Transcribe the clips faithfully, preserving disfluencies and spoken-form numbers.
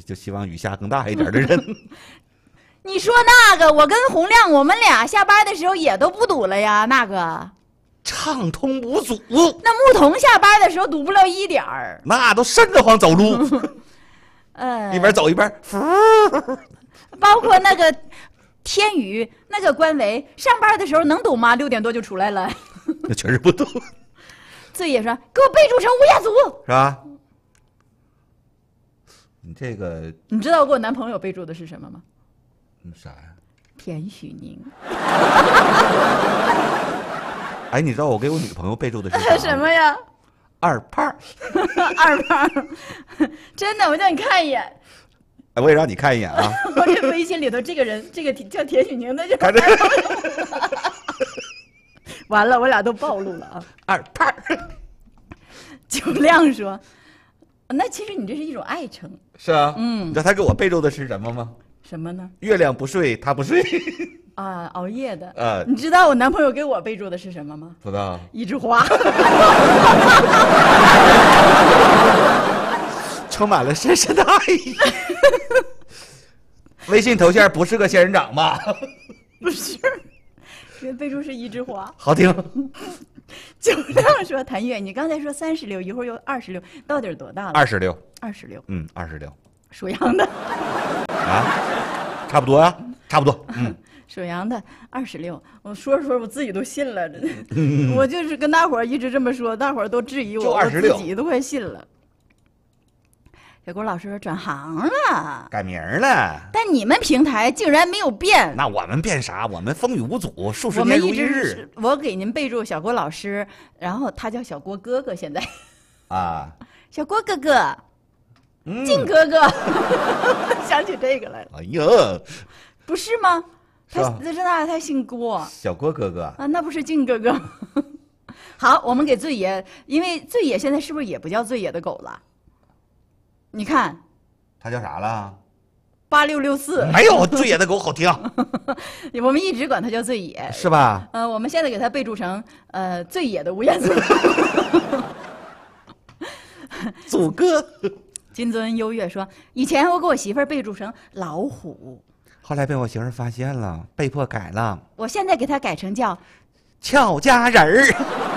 就希望雨下更大一点的人。 你说那个，我跟洪亮，我们俩下班的时候也都不堵了呀，那个畅通无阻。 那牧童下班的时候堵不了一点儿， 那都瘆得慌走路。 呃， 一边走一边， 包括那个天宇那个官维上班的时候能堵吗？六点多就出来了。 那确实不堵。 醉爷说：“给我备注成吴彦祖， 是吧？你这个， 你知道我给我男朋友备注的是什么吗？ 嗯，啥呀？ 田许宁。 哎，你知道我给我女朋友备注的是啥？ 什么呀？ 二胖。 二胖，真的，我叫你看一眼。 哎，我也让你看一眼啊。 我这微信里头这个人，这个叫田许宁的就看这完了，我俩都暴露了啊。 二胖。 九亮说：“那其实你这是一种爱称。” 是啊， 嗯， 你知道他给我备注的是什么吗？ 什么呢？ 月亮不睡，他不睡。 啊，熬夜的。 啊， 你知道我男朋友给我备注的是什么吗？ 不知道。 一枝花。 充满了深深的爱意。微信头像不是个仙人掌吧？ 不是，这备注是一枝花。 好听。 九亮说：“谭月，你刚才说三十六，一会儿又二十六，到底是多大了？” 二十六。 二十六。 嗯，二十六。 属羊的。 啊，差不多呀、啊，差不多。嗯。 属羊的二十六，我说着说着我自己都信了，嗯、我就是跟大伙儿一直这么说，大伙儿都质疑我，我自己都快信了。小郭老师说转行了， 改名了， 但你们平台竟然没有变。 那我们变啥？我们风雨无阻，数十年如一日。 我给您备注小郭老师，然后他叫小郭哥哥，现在啊， 小郭哥哥， 嗯、 靖哥哥，想起这个来了。 哎呀， 不是吗？他是这那他姓郭， 小郭哥哥啊，那不是靖哥哥。好，我们给醉爷，因为醉爷现在是不是也不叫醉爷的狗了？你看， 他叫啥了？ 八六六四。 没有醉爷的狗好听。 我们一直管他叫醉爷， 是吧？ 呃，我们现在给他备注成呃醉爷的吴彦祖。 祖哥。 金尊优越说，以前我给我媳妇儿备注成老虎， 后来被我媳妇儿发现了，被迫改了。 我现在给他改成叫俏佳人儿。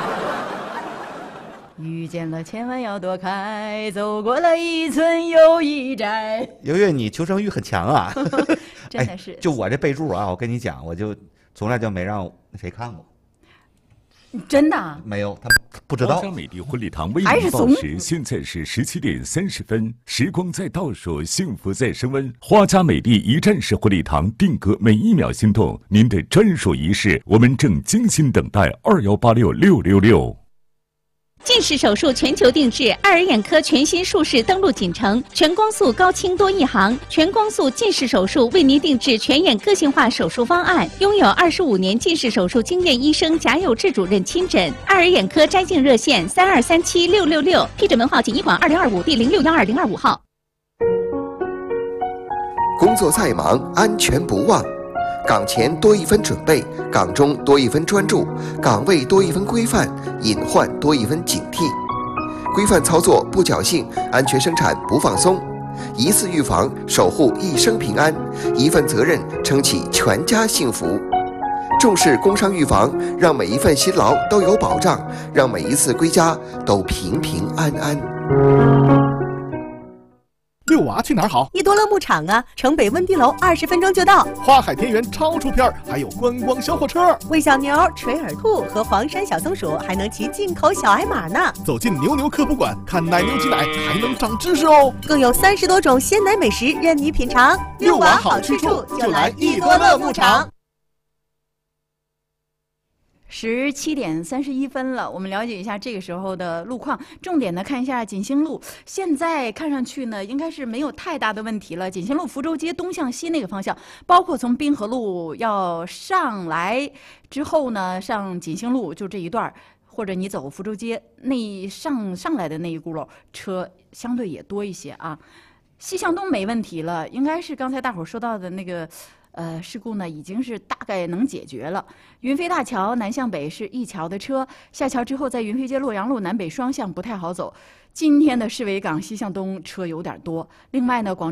遇见了千万要躲开，走过了一村又一寨。 优越，你求生欲很强啊。 真的是、哎。 就我这备注啊，我跟你讲，我就从来就没让那谁看过。 真的、啊？ 没有，他不知道。 华家美丽婚礼堂为您报时，现在是十七点三十分，时光在倒数，幸福在升温。华家美丽一站式婚礼堂，定格每一秒心动，您的专属仪式，我们正精心等待。二幺八六六六六。 近视手术全球定制，爱尔眼科全新术式登陆锦城，全光速高清多一行，全光速近视手术为您定制全眼个性化手术方案，拥有二十五年近视手术经验医生贾友志主任亲诊。爱尔眼科摘镜热线三二三七六六六，批准门号锦医馆二零二五第零六幺二零二五号。 工作再忙，安全不忘。岗前多一分准备，岗中多一分专注，岗位多一分规范，隐患多一分警惕。规范操作不侥幸，安全生产不放松。一次预防，守护一生平安；一份责任，撑起全家幸福。重视工伤预防，让每一份辛劳都有保障，让每一次归家都平平安安。 遛娃去哪儿好？ 益多乐牧场啊，城北温地楼二十分钟就到。 花海田园超出片，还有观光小火车。 喂小牛、垂耳兔和黄山小松鼠，还能骑进口小矮马呢。 走进牛牛科普馆，看奶牛挤奶，还能长知识哦。 更有三十多种鲜奶美食任你品尝。 遛娃好去处，就来益多乐牧场。 十七点三十一分了，我们了解一下这个时候的路况。重点呢，看一下锦兴路，现在看上去呢，应该是没有太大的问题了。锦兴路福州街东向西那个方向，包括从滨河路要上来之后呢，上锦兴路就这一段，或者你走福州街那上上来的那一轱辘，车相对也多一些啊。西向东没问题了，应该是刚才大伙儿说到的那个。呃，事故呢已经是大概能解决了。云飞大桥南向北是一桥的车，下桥之后在云飞街洛阳路南北双向不太好走。今天的市委港西向东车有点多。另外呢，广